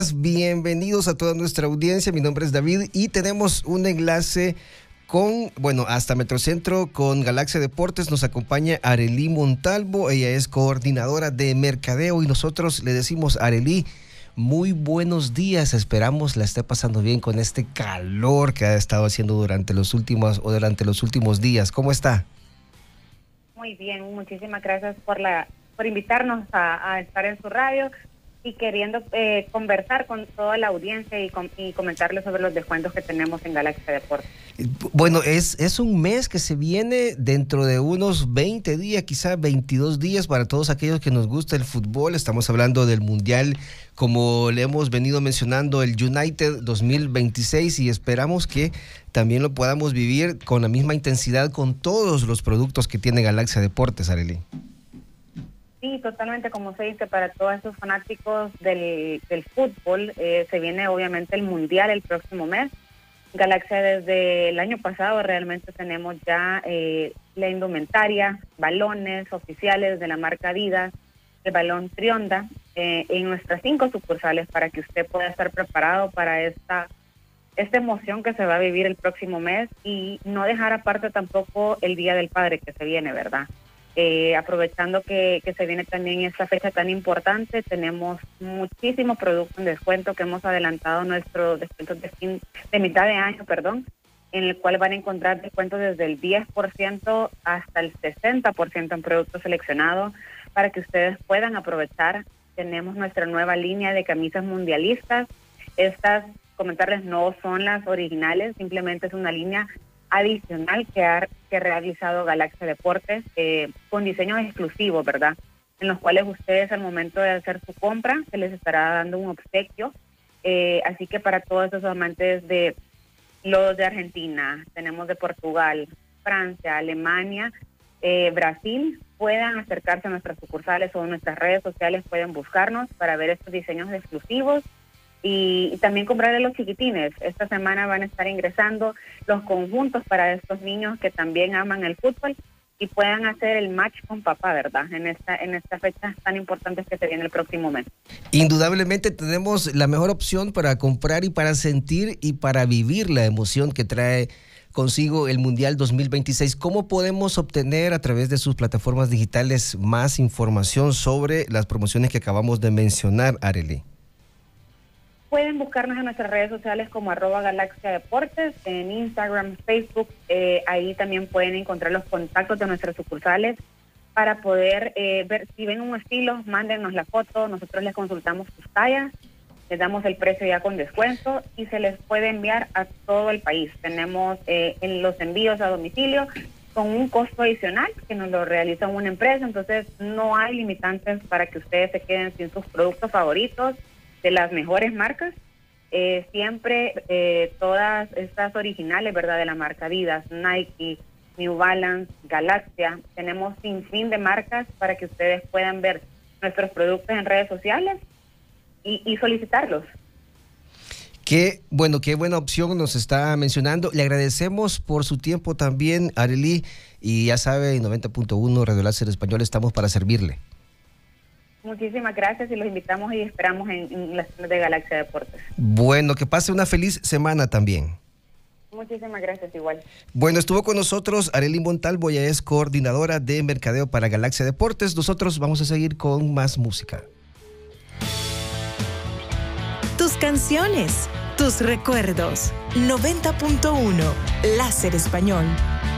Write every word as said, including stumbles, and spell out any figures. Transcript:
Bienvenidos a toda nuestra audiencia. Mi nombre es David y tenemos un enlace con, bueno, hasta Metrocentro con Galaxia Deportes. Nos acompaña Arely Montalvo. Ella es coordinadora de mercadeo y nosotros le decimos, Arely, muy buenos días. Esperamos la esté pasando bien con este calor que ha estado haciendo durante los últimos o durante los últimos días. ¿Cómo está? Muy bien, muchísimas gracias por la por invitarnos a, a estar en su radio y queriendo eh, conversar con toda la audiencia y, com y comentarles sobre los descuentos que tenemos en Galaxia Deportes. Bueno, es, es un mes que se viene dentro de unos veinte días, quizá veintidós días para todos aquellos que nos gusta el fútbol. Estamos hablando del Mundial, como le hemos venido mencionando, el United dos mil veintiséis, y esperamos que también lo podamos vivir con la misma intensidad con todos los productos que tiene Galaxia Deportes, Arely. Sí, totalmente, como se dice, para todos esos fanáticos del, del fútbol, eh, se viene obviamente el Mundial el próximo mes. Galaxia desde el año pasado realmente tenemos ya eh, la indumentaria, balones oficiales de la marca Adidas, el balón Trionda, eh, en nuestras cinco sucursales para que usted pueda estar preparado para esta, esta emoción que se va a vivir el próximo mes y no dejar aparte tampoco el Día del Padre que se viene, ¿verdad? Eh, aprovechando que, que se viene también esta fecha tan importante, tenemos muchísimos productos en descuento que hemos adelantado nuestros descuentos de, fin, de mitad de año, perdón, en el cual van a encontrar descuentos desde el diez por ciento hasta el sesenta por ciento en productos seleccionados para que ustedes puedan aprovechar. Tenemos nuestra nueva línea de camisas mundialistas. Estas, comentarles, no son las originales, simplemente es una línea adicional que ha, que ha realizado Galaxia Deportes eh, con diseños exclusivos, ¿verdad? En los cuales ustedes al momento de hacer su compra se les estará dando un obsequio. Eh, así que para todos esos amantes de los de Argentina, tenemos de Portugal, Francia, Alemania, eh, Brasil, puedan acercarse a nuestras sucursales o en nuestras redes sociales, pueden buscarnos para ver estos diseños exclusivos. Y, y también comprarle los chiquitines. Esta semana van a estar ingresando los conjuntos para estos niños que también aman el fútbol y puedan hacer el match con papá, ¿verdad? En esta en estas fechas tan importantes que se viene el próximo mes. Indudablemente tenemos la mejor opción para comprar y para sentir y para vivir la emoción que trae consigo el Mundial dos mil veintiséis. ¿Cómo podemos obtener a través de sus plataformas digitales más información sobre las promociones que acabamos de mencionar, Arely? Pueden buscarnos en nuestras redes sociales como arroba Galaxia Deportes, en Instagram, Facebook, eh, ahí también pueden encontrar los contactos de nuestras sucursales para poder eh, ver si ven un estilo, mándenos la foto, nosotros les consultamos sus tallas, les damos el precio ya con descuento y se les puede enviar a todo el país. Tenemos eh, en los envíos a domicilio con un costo adicional que nos lo realiza una empresa, entonces no hay limitantes para que ustedes se queden sin sus productos favoritos de las mejores marcas. Eh, siempre eh, todas estas originales, ¿verdad? De la marca Adidas, Nike, New Balance, Galaxia. Tenemos sin fin de marcas para que ustedes puedan ver nuestros productos en redes sociales y, y solicitarlos. Qué bueno, qué buena opción nos está mencionando. Le agradecemos por su tiempo también, Arely, y ya sabe, en noventa punto uno Radio Láser Español estamos para servirle. Muchísimas gracias y los invitamos y esperamos en, en las tiendas de Galaxia Deportes. Bueno, que pase una feliz semana también. Muchísimas gracias, igual. Bueno, estuvo con nosotros Arely Montalvo, ella es coordinadora de mercadeo para Galaxia Deportes. Nosotros vamos a seguir con más música. Tus canciones, tus recuerdos. noventa punto uno Láser Español.